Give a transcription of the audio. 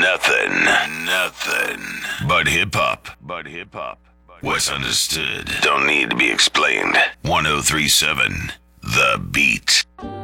Nothing. But hip hop. What's understood don't need to be explained. 1037 The Beat.